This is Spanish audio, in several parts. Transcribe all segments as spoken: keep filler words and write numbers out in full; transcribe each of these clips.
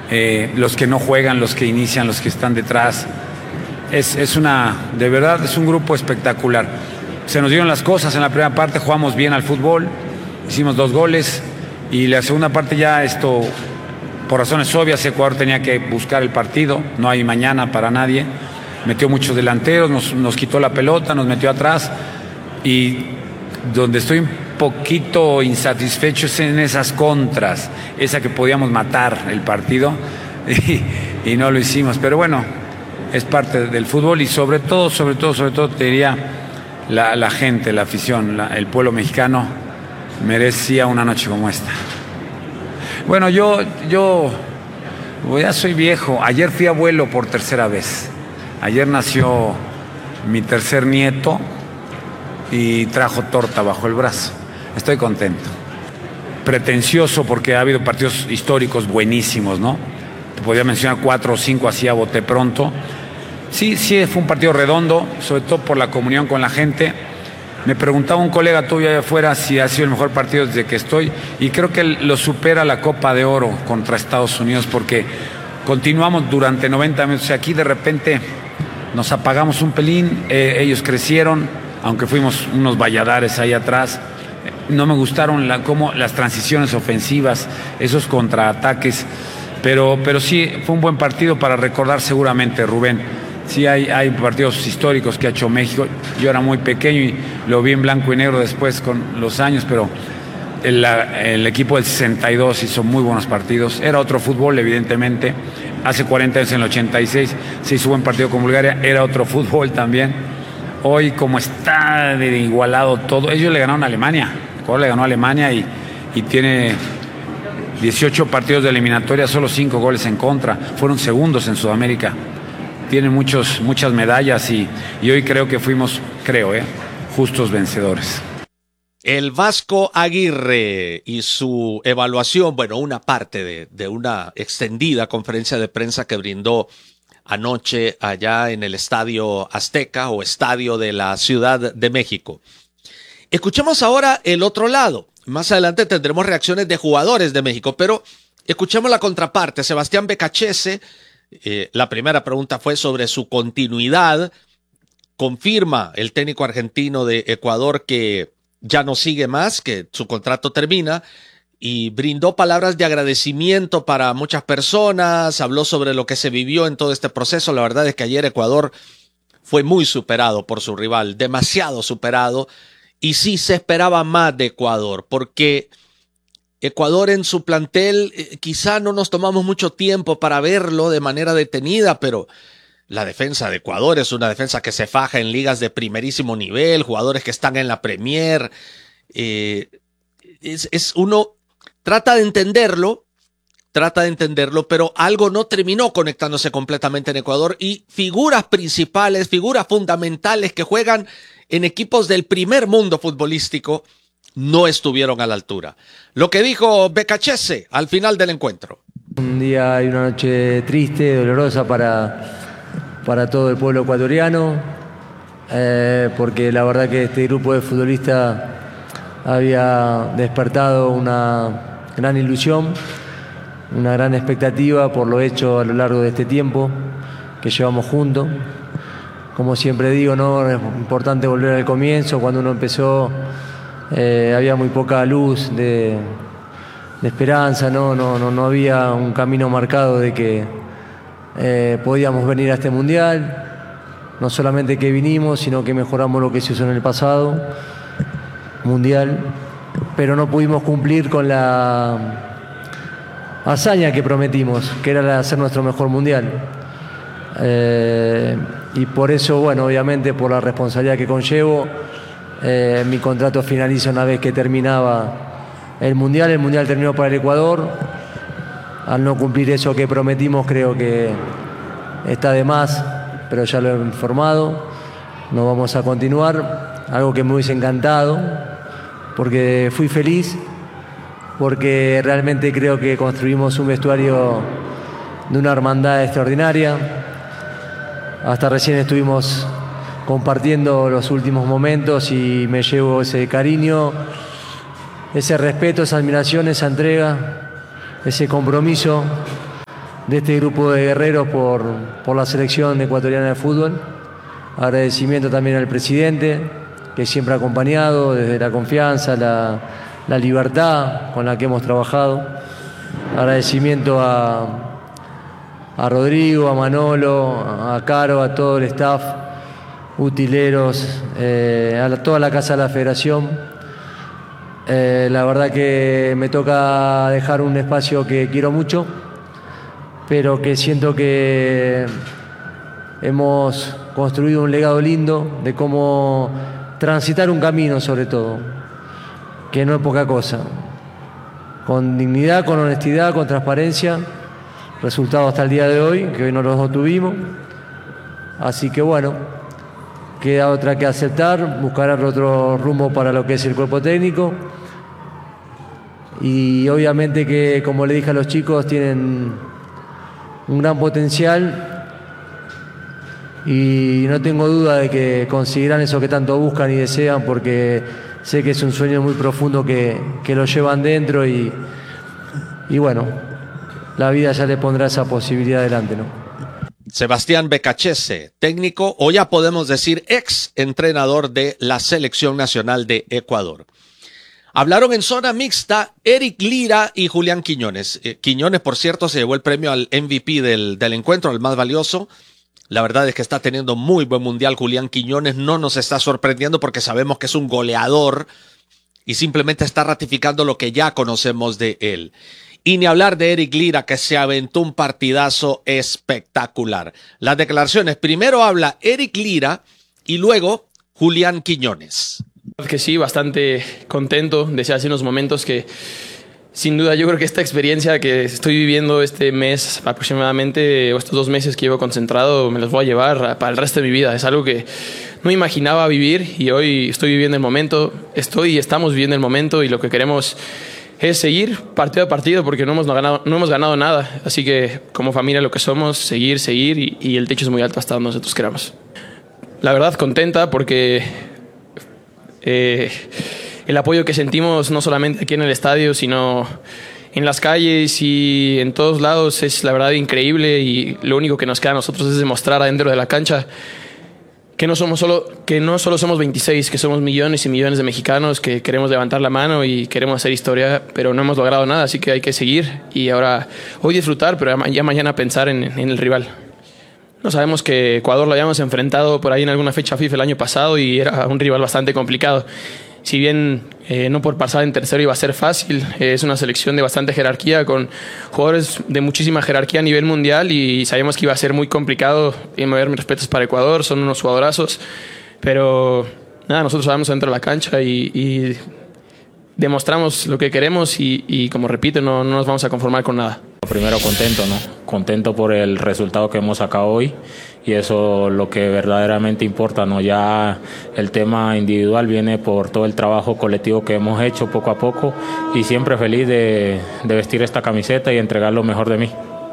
eh, los que no juegan, los que inician, los que están detrás. Es, es una, de verdad, es un grupo espectacular. Se nos dieron las cosas en la primera parte, jugamos bien al fútbol, hicimos dos goles y la segunda parte ya esto, por razones obvias, Ecuador tenía que buscar el partido, no hay mañana para nadie. Metió muchos delanteros, nos, nos quitó la pelota, nos metió atrás y donde estoy un poquito insatisfecho es en esas contras, esa que podíamos matar el partido y, y no lo hicimos, pero bueno, es parte del fútbol y sobre todo, sobre todo, sobre todo te diría la, la gente, la afición, la, el pueblo mexicano merecía una noche como esta. Bueno, yo, yo ya soy viejo, ayer fui abuelo por tercera vez. Ayer nació mi tercer nieto y trajo torta bajo el brazo. Estoy contento. Pretencioso porque ha habido partidos históricos buenísimos, ¿no? Te podría mencionar cuatro o cinco así a bote pronto. Sí, sí, fue un partido redondo, sobre todo por la comunión con la gente. Me preguntaba un colega tuyo allá afuera si ha sido el mejor partido desde que estoy y creo que lo supera la Copa de Oro contra Estados Unidos porque continuamos durante noventa minutos y aquí de repente nos apagamos un pelín, eh, ellos crecieron, aunque fuimos unos valladares ahí atrás. No me gustaron la, como las transiciones ofensivas, esos contraataques, pero, pero sí, fue un buen partido para recordar seguramente, Rubén. Sí hay, hay partidos históricos que ha hecho México. Yo era muy pequeño y lo vi en blanco y negro después con los años, pero el, el equipo del sesenta y dos hizo muy buenos partidos. Era otro fútbol, evidentemente. Hace cuarenta años, en el ochenta y seis, se hizo buen partido con Bulgaria. Era otro fútbol también. Hoy, como está de igualado todo, ellos le ganaron a Alemania. Ecuador le ganó a Alemania y, y tiene dieciocho partidos de eliminatoria, solo cinco goles en contra. Fueron segundos en Sudamérica. Tienen muchos, muchas medallas y, y hoy creo que fuimos, creo, eh, justos vencedores. El Vasco Aguirre y su evaluación, bueno, una parte de, de una extendida conferencia de prensa que brindó anoche allá en el Estadio Azteca o Estadio de la Ciudad de México. Escuchemos ahora el otro lado. Más adelante tendremos reacciones de jugadores de México, pero escuchemos la contraparte. Sebastián Becachese, eh, la primera pregunta fue sobre su continuidad. Confirma el técnico argentino de Ecuador que ya no sigue más, que su contrato termina, y brindó palabras de agradecimiento para muchas personas, habló sobre lo que se vivió en todo este proceso. La verdad es que ayer Ecuador fue muy superado por su rival, demasiado superado, y sí se esperaba más de Ecuador, porque Ecuador en su plantel, eh, quizá no nos tomamos mucho tiempo para verlo de manera detenida, pero la defensa de Ecuador es una defensa que se faja en ligas de primerísimo nivel, jugadores que están en la Premier. Eh, es, es uno trata de entenderlo, trata de entenderlo, pero algo no terminó conectándose completamente en Ecuador y figuras principales, figuras fundamentales que juegan en equipos del primer mundo futbolístico no estuvieron a la altura. Lo que dijo Becachese al final del encuentro. Un día y una noche triste, dolorosa para, para todo el pueblo ecuatoriano, eh, porque la verdad que este grupo de futbolistas había despertado una gran ilusión, una gran expectativa por lo hecho a lo largo de este tiempo que llevamos juntos. Como siempre digo, ¿no? Es importante volver al comienzo. Cuando uno empezó eh, había muy poca luz de, de esperanza, ¿no? No, no, no había un camino marcado de que eh, podíamos venir a este mundial. No solamente que vinimos, sino que mejoramos lo que se usó en el pasado mundial, pero no pudimos cumplir con la hazaña que prometimos, que era la de hacer nuestro mejor mundial. Eh, y por eso, bueno, obviamente por la responsabilidad que conllevo, eh, mi contrato finaliza una vez que terminaba el mundial. El mundial terminó para el Ecuador. Al no cumplir eso que prometimos, creo que está de más, pero ya lo he informado. No vamos a continuar, algo que me hubiese encantado, porque fui feliz, porque realmente creo que construimos un vestuario de una hermandad extraordinaria. Hasta recién estuvimos compartiendo los últimos momentos y me llevo ese cariño, ese respeto, esa admiración, esa entrega, ese compromiso de este grupo de guerreros por, por la selección ecuatoriana de fútbol. Agradecimiento también al presidente, que siempre ha acompañado desde la confianza, la, la libertad con la que hemos trabajado. Agradecimiento a, a Rodrigo, a Manolo, a Caro, a todo el staff, utileros, eh, a la, toda la Casa de la Federación. Eh, la verdad que me toca dejar un espacio que quiero mucho, pero que siento que hemos construido un legado lindo de cómo transitar un camino, sobre todo, que no es poca cosa, con dignidad, con honestidad, con transparencia, resultado hasta el día de hoy, que hoy no los tuvimos. Así que bueno, queda otra que aceptar, buscar otro rumbo para lo que es el cuerpo técnico. Y obviamente que, como le dije a los chicos, tienen un gran potencial y no tengo duda de que conseguirán eso que tanto buscan y desean, porque sé que es un sueño muy profundo que, que lo llevan dentro y, y bueno, la vida ya le pondrá esa posibilidad adelante, ¿no? Sebastián Becachese, técnico, o ya podemos decir ex entrenador de la Selección Nacional de Ecuador. Hablaron en zona mixta Eric Lira y Julián Quiñones. Eh, Quiñones, por cierto, se llevó el premio al M V P del, del encuentro, el más valioso. La verdad es que está teniendo muy buen mundial Julián Quiñones. No nos está sorprendiendo porque sabemos que es un goleador y simplemente está ratificando lo que ya conocemos de él. Y ni hablar de Eric Lira, que se aventó un partidazo espectacular. Las declaraciones, primero habla Eric Lira y luego Julián Quiñones. Que sí, bastante contento. Decía hace unos momentos que sin duda yo creo que esta experiencia que estoy viviendo este mes aproximadamente, o estos dos meses que llevo concentrado, me los voy a llevar para el resto de mi vida. Es algo que no imaginaba vivir y hoy estoy viviendo el momento, estoy y estamos viviendo el momento, y lo que queremos es seguir partido a partido porque no hemos ganado, no hemos ganado nada. Así que como familia lo que somos, seguir, seguir y, y el techo es muy alto hasta donde nosotros queramos. La verdad contenta porque eh, el apoyo que sentimos no solamente aquí en el estadio, sino en las calles y en todos lados es la verdad increíble, y lo único que nos queda a nosotros es demostrar adentro de la cancha que no somos solo, que no solo somos veintiséis, que somos millones y millones de mexicanos que queremos levantar la mano y queremos hacer historia, pero no hemos logrado nada, así que hay que seguir y ahora hoy disfrutar, pero ya mañana pensar en, en el rival. No sabemos que Ecuador lo habíamos enfrentado por ahí en alguna fecha FIFA el año pasado y era un rival bastante complicado. Si bien eh, no por pasar en tercero iba a ser fácil, eh, es una selección de bastante jerarquía, con jugadores de muchísima jerarquía a nivel mundial, y sabíamos que iba a ser muy complicado. Y me voy a dar mis respetos para Ecuador, son unos jugadorazos, pero nada, nosotros vamos dentro de la cancha y, y demostramos lo que queremos y, y como repito, no, no nos vamos a conformar con nada. Primero contento, ¿no? Contento por el resultado que hemos sacado hoy, y eso lo que verdaderamente importa, ¿no? Ya el tema individual viene por todo el trabajo colectivo que hemos hecho poco a poco, y siempre feliz de, de vestir esta camiseta y entregar lo mejor de mí.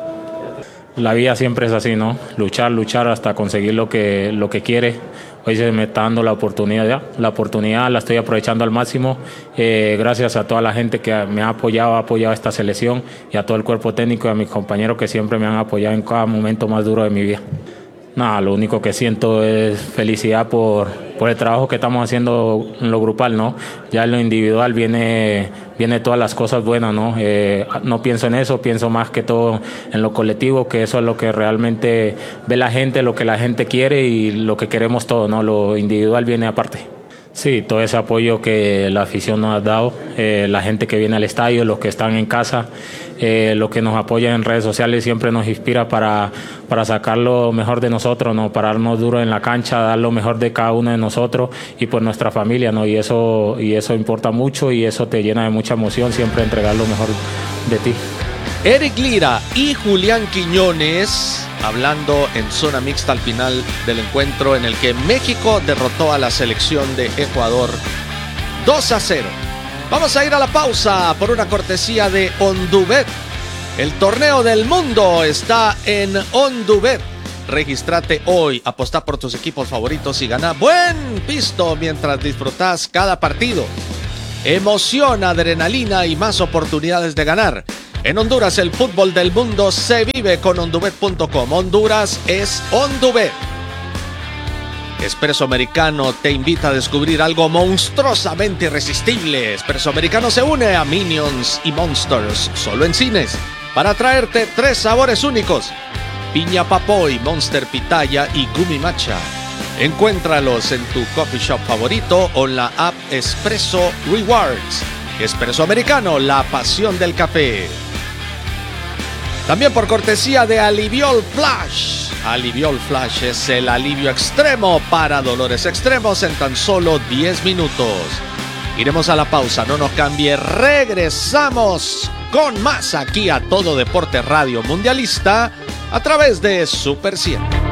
La vida siempre es así, ¿no? Luchar, luchar hasta conseguir lo que, lo que quiere. Hoy se me está dando la oportunidad, ya. La oportunidad la estoy aprovechando al máximo, eh, gracias a toda la gente que me ha apoyado, ha apoyado esta selección, y a todo el cuerpo técnico y a mis compañeros que siempre me han apoyado en cada momento más duro de mi vida. Nada, lo único que siento es felicidad por, por el trabajo que estamos haciendo en lo grupal, ¿no? Ya en lo individual viene, viene todas las cosas buenas, ¿no? Eh, no pienso en eso, pienso más que todo en lo colectivo, que eso es lo que realmente ve la gente, lo que la gente quiere y lo que queremos todos, ¿no? Lo individual viene aparte. Sí, todo ese apoyo que la afición nos ha dado, eh, la gente que viene al estadio, los que están en casa, eh, los que nos apoyan en redes sociales, siempre nos inspira para, para sacar lo mejor de nosotros, ¿no? Pararnos duro en la cancha, dar lo mejor de cada uno de nosotros y por nuestra familia, ¿no? Y eso, y eso importa mucho, y eso te llena de mucha emoción, siempre entregar lo mejor de ti. Eric Lira y Julián Quiñones hablando en zona mixta al final del encuentro en el que México derrotó a la selección de Ecuador dos a cero. Vamos a ir a la pausa por una cortesía de Ondubet. El torneo del mundo está en Ondubet. Regístrate hoy, apostá por tus equipos favoritos y gana buen pisto mientras disfrutás cada partido. Emoción, adrenalina y más oportunidades de ganar. En Honduras, el fútbol del mundo se vive con ondubet punto com. Honduras es Ondubet. Espresso Americano te invita a descubrir algo monstruosamente irresistible. Espresso Americano se une a Minions y Monsters, solo en cines, para traerte tres sabores únicos: piña papoy, Monster Pitaya y Gumi Matcha. Encuéntralos en tu coffee shop favorito o en la app Espresso Rewards. Espresso Americano, la pasión del café. También por cortesía de Aliviol Flash. Aliviol Flash es el alivio extremo para dolores extremos en tan solo diez minutos. Iremos a la pausa, no nos cambie, regresamos con más aquí a Todo Deporte Radio Mundialista a través de Super cien.